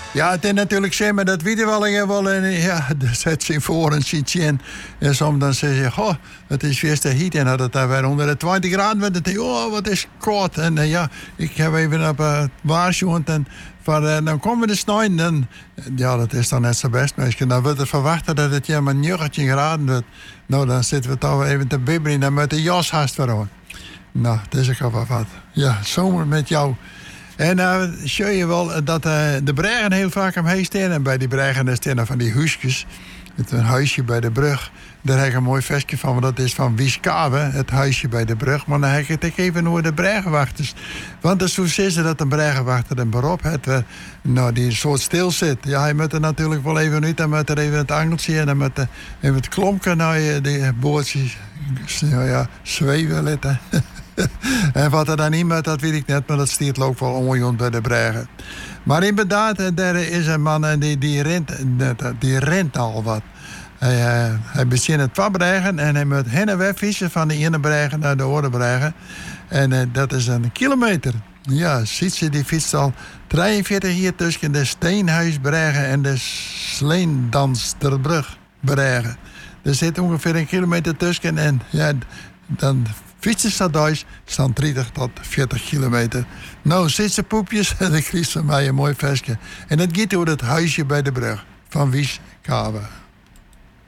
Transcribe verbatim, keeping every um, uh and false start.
Ja, het is natuurlijk zeg maar dat weten we al wel. En ja, dat zet ze voor een zietje. En soms dan zeg je, goh, het is weer te heet. En dat het daar weer onder de twintig graden werd. Dan denk je, oh, wat is koud. En uh, ja, ik heb even op uh, waarschuwend. En van, uh, dan komen we de snijden. En ja, dat is dan net zo best. Maar dan wordt er verwachten dat het ja maar negentien graden wordt. Nou, dan zitten we toch even te bibberen. En dan met de jas haast weer aan. Nou, dat is ook wel wat. Ja, zomer met jou. En nou uh, zie je wel dat uh, de bregen heel vaak omheen staan. En bij die bregen staan van die huisjes. Het een huisje bij de brug. Daar heb ik een mooi vestje van. Want dat is van Wieskave, het huisje bij de brug. Maar dan heb ik het even over de bregenwachters. Want het is zo is dat een bregenwachter een beroep heeft. Uh, nou, die een soort stil zit. Ja, hij moet er natuurlijk wel even uit. Dan moet er even het angeltje. En dan moet er even het klompje naar je die boordjes. Nou ja, zweven laten. En wat er dan niet met, dat weet ik net, maar dat stiert ook wel onjoend bij de bregen. Maar inderdaad, er is een man en die, die, rent, die rent al wat. Hij, uh, hij begint het twee bregen en hij moet heen en weer fietsen van de ene bregen naar de andere bregen. En uh, dat is een kilometer. Ja, ziet ze, die fietst al drieënveertig hier tussen de Steenhuisbregen en de Sleendansterbrug bregen. Er zit ongeveer een kilometer tussen en ja, dan fietsen ze thuis, staan dertig tot veertig kilometer. Nou, zit ze poepjes en dan krijgt ze mij een mooi vestje. En dat gaat door het huisje bij de brug van Wieskave.